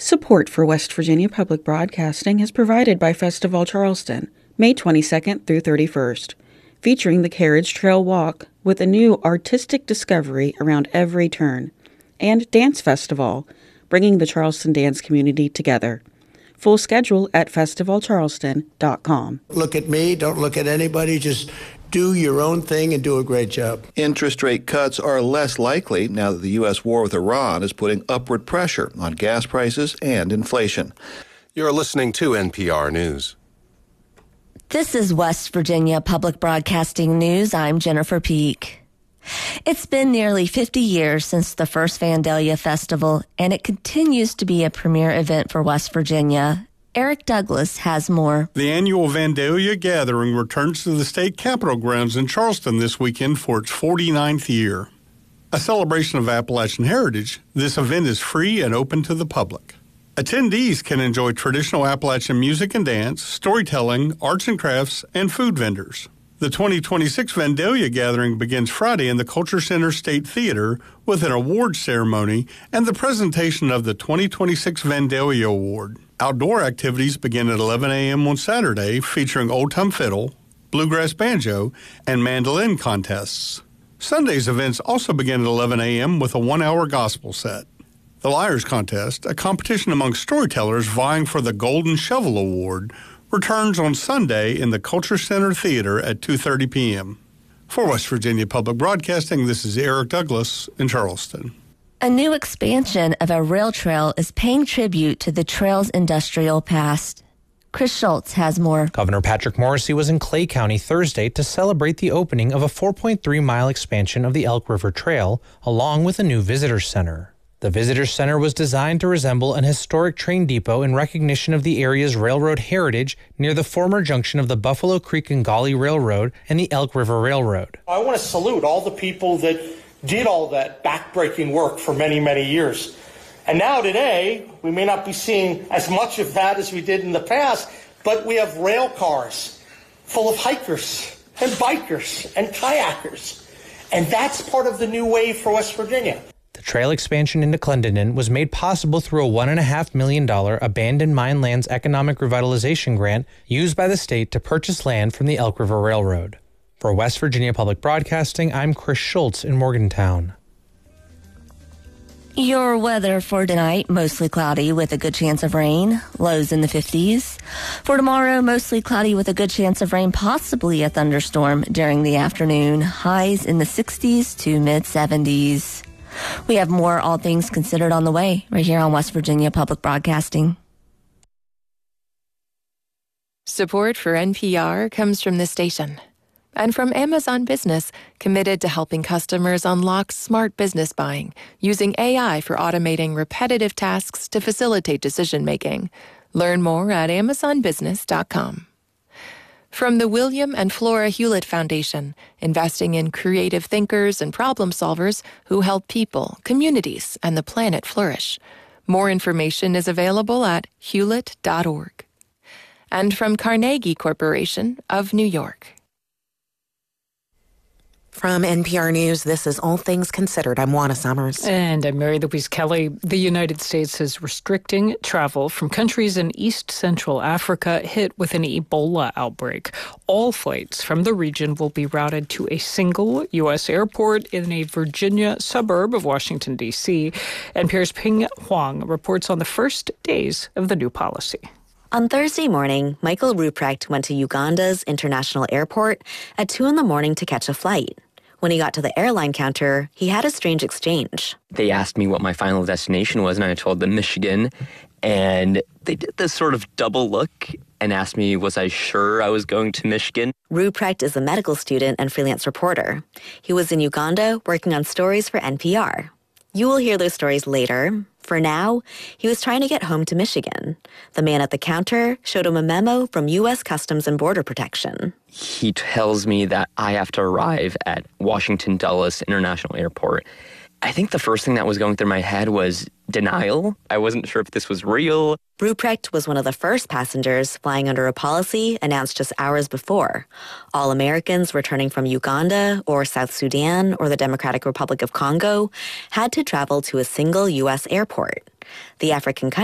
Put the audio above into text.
Support for West Virginia Public Broadcasting is provided by Festival Charleston, May 22nd through 31st, featuring the Carriage Trail Walk with a new artistic discovery around every turn, and Dance Festival, bringing the Charleston dance community together. Full schedule at festivalcharleston.com. Look at me, don't look at anybody, just do your own thing and do a great job. Interest rate cuts are less likely now that the U.S. war with Iran is putting upward pressure on gas prices and inflation. You're listening to NPR News. This is West Virginia Public Broadcasting News. I'm Jennifer Peak. It's been nearly 50 years since the first Vandalia Festival, and it continues to be a premier event for West Virginia. Eric Douglas has more. The annual Vandalia Gathering returns to the state capitol grounds in Charleston this weekend for its 49th year. A celebration of Appalachian heritage, this event is free and open to the public. Attendees can enjoy traditional Appalachian music and dance, storytelling, arts and crafts, and food vendors. The 2026 Vandalia Gathering begins Friday in the Culture Center State Theater with an awards ceremony and the presentation of the 2026 Vandalia Award. Outdoor activities begin at 11 a.m. on Saturday, featuring old-time fiddle, bluegrass banjo, and mandolin contests. Sunday's events also begin at 11 a.m. with a one-hour gospel set. The Liars Contest, a competition among storytellers vying for the Golden Shovel Award, returns on Sunday in the Culture Center Theater at 2:30 p.m. For West Virginia Public Broadcasting, this is Eric Douglas in Charleston. A new expansion of a rail trail is paying tribute to the trail's industrial past. Chris Schultz has more. Governor Patrick Morrisey was in Clay County Thursday to celebrate the opening of a 4.3-mile expansion of the Elk River Trail, along with a new visitor center. The visitor center was designed to resemble an historic train depot in recognition of the area's railroad heritage near the former junction of the Buffalo Creek and Gauley Railroad and the Elk River Railroad. I want to salute all the people that did all that backbreaking work for many, many years. And now today, we may not be seeing as much of that as we did in the past, but we have rail cars full of hikers and bikers and kayakers. And that's part of the new wave for West Virginia. The trail expansion into Clendenin was made possible through a $1.5 million Abandoned Mine Lands Economic Revitalization Grant used by the state to purchase land from the Elk River Railroad. For West Virginia Public Broadcasting, I'm Chris Schultz in Morgantown. Your weather for tonight, mostly cloudy with a good chance of rain, lows in the 50s. For tomorrow, mostly cloudy with a good chance of rain, possibly a thunderstorm during the afternoon, highs in the 60s to mid-70s. We have more All Things Considered on the way right here on West Virginia Public Broadcasting. Support for NPR comes from the station and from Amazon Business, committed to helping customers unlock smart business buying using AI for automating repetitive tasks to facilitate decision-making. Learn more at amazonbusiness.com. From the William and Flora Hewlett Foundation, investing in creative thinkers and problem solvers who help people, communities, and the planet flourish. More information is available at hewlett.org. And from Carnegie Corporation of New York. From NPR News, this is All Things Considered. I'm Juana Summers. And I'm Mary Louise Kelly. The United States is restricting travel from countries in East Central Africa hit with an Ebola outbreak. All flights from the region will be routed to a single U.S. airport in a Virginia suburb of Washington, D.C. NPR's Ping Huang reports on the first days of the new policy. On Thursday morning, Michael Ruprecht went to Uganda's international airport at 2 a.m. to catch a flight. When he got to the airline counter, he had a strange exchange. They asked me what my final destination was, and I told them Michigan. And they did this sort of double look and asked me, was I sure I was going to Michigan? Ruprecht is a medical student and freelance reporter. He was in Uganda working on stories for NPR. You will hear those stories later. For now, he was trying to get home to Michigan. The man at the counter showed him a memo from U.S. Customs and Border Protection. He tells me that I have to arrive at Washington Dulles International Airport. I think the first thing that was going through my head was denial. I wasn't sure if this was real. Ruprecht was one of the first passengers flying under a policy announced just hours before. All Americans returning from Uganda or South Sudan or the Democratic Republic of Congo had to travel to a single U.S. airport. The African country